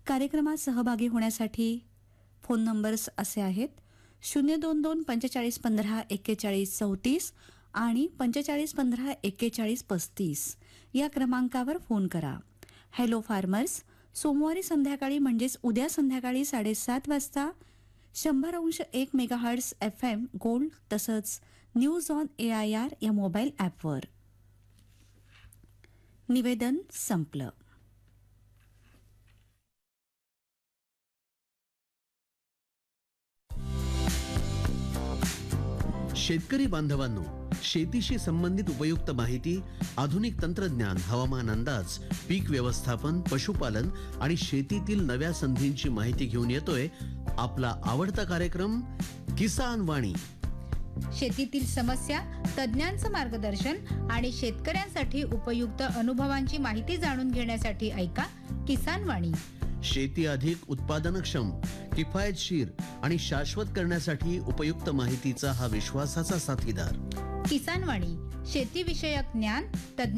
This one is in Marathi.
कार्यक्रमात सहभागी होण्यासाठी फोन नंबर्स असे आहेत 022 45 15 41 34 आणि 45 15 41 35 या क्रमांकावर फोन करा. हॅलो फार्मर्स, सोमवारी संध्याकाळी म्हणजेच उद्या संध्याकाळी 7:30 वाजता 100.1 मेगाहर्ट्झ FM गोल्ड तसंच न्यूज ऑन AIR या मोबाईल ॲपवर. निवेदन संपलं. शेतकरी बांधवांनो, शेतीशी संबंधित उपयुक्त माहिती, आधुनिक तंत्रज्ञान, हवामान अंदाज, पीक व्यवस्थापन, पशुपालन आणि शेतीतील नव्या संधींची माहिती घेऊन येतोय आपला आवडता कार्यक्रम किसान वाणी. शेतीतील समस्या, तज्ञांचं मार्गदर्शन आणि शेतकऱ्यांसाठी उपयुक्त अनुभवांची माहिती जाणून घेण्यासाठी ऐका किसान वाणी. शेती अधिक उत्पादनक्षम, किफायतशीर आणि शाश्वत करण्यासाठी उपयुक्त माहितीचा हा विश्वासाचा साथीदार. किसान वाणी, शेतीविषयक ज्ञान, तज्ञ